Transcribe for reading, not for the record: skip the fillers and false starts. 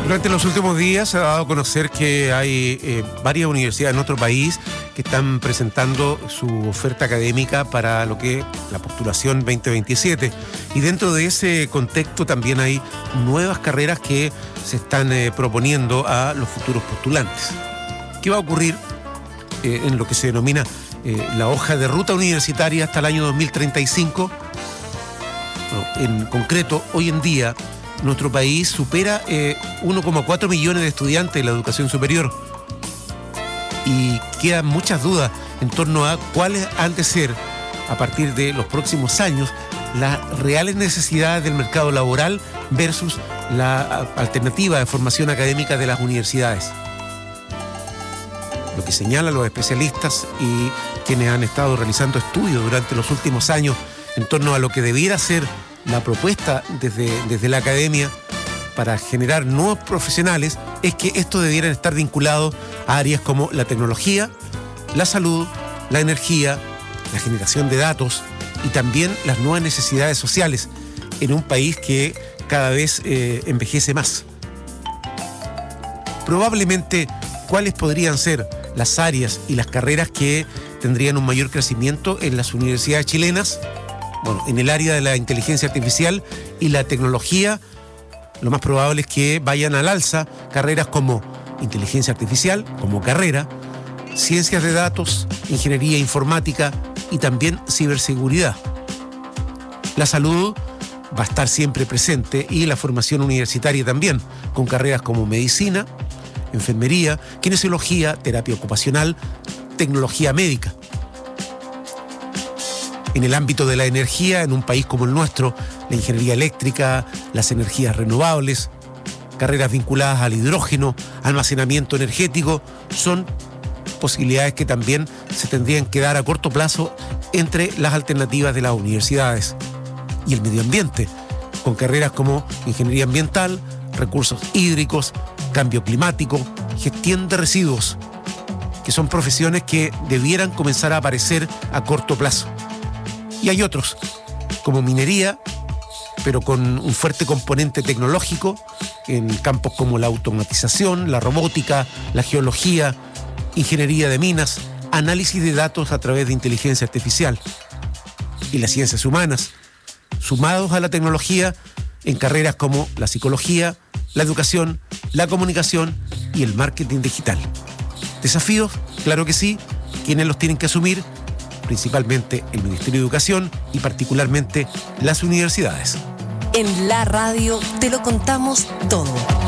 Durante los últimos días se ha dado a conocer que hay varias universidades en nuestro país que están presentando su oferta académica para lo que es la postulación 2027. Y dentro de ese contexto también hay nuevas carreras que se están proponiendo a los futuros postulantes. ¿Qué va a ocurrir en lo que se denomina la hoja de ruta universitaria hasta el año 2035? Bueno, en concreto, hoy en día nuestro país supera 1,4 millones de estudiantes de la educación superior y quedan muchas dudas en torno a cuáles han de ser, a partir de los próximos años, las reales necesidades del mercado laboral versus la alternativa de formación académica de las universidades. Lo que señalan los especialistas y quienes han estado realizando estudios durante los últimos años en torno a lo que debiera ser la propuesta desde la academia para generar nuevos profesionales es que estos debieran estar vinculados a áreas como la tecnología, la salud, la energía, la generación de datos y también las nuevas necesidades sociales en un país que cada vez envejece más. Probablemente, ¿cuáles podrían ser las áreas y las carreras que tendrían un mayor crecimiento en las universidades chilenas? Bueno, en el área de la inteligencia artificial y la tecnología, lo más probable es que vayan al alza carreras como inteligencia artificial, como carrera, ciencias de datos, ingeniería informática y también ciberseguridad. La salud va a estar siempre presente y la formación universitaria también, con carreras como medicina, enfermería, kinesiología, terapia ocupacional, tecnología médica. En el ámbito de la energía, en un país como el nuestro, la ingeniería eléctrica, las energías renovables, carreras vinculadas al hidrógeno, almacenamiento energético, son posibilidades que también se tendrían que dar a corto plazo entre las alternativas de las universidades. Y el medio ambiente, con carreras como ingeniería ambiental, recursos hídricos, cambio climático, gestión de residuos, que son profesiones que debieran comenzar a aparecer a corto plazo. Y hay otros, como minería, pero con un fuerte componente tecnológico en campos como la automatización, la robótica, la geología, ingeniería de minas, análisis de datos a través de inteligencia artificial y las ciencias humanas, sumados a la tecnología en carreras como la psicología, la educación, la comunicación y el marketing digital. Desafíos, claro que sí, ¿quiénes los tienen que asumir? Principalmente el Ministerio de Educación y particularmente las universidades. En la radio te lo contamos todo.